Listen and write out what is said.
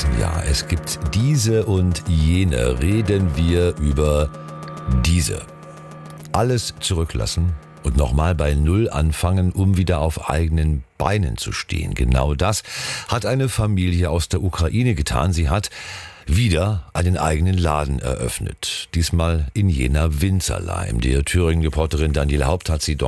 vergessen. Ja, es gibt diese und jene. Reden wir über diese. Alles zurücklassen und nochmal bei Null anfangen, um wieder auf eigenen Beinen zu stehen. Genau das hat eine Familie aus der Ukraine getan. Sie hat wieder einen eigenen Laden eröffnet. Diesmal in Jena Winzerleim. Die Thüringen-Reporterin Daniela Haupt hat sie dort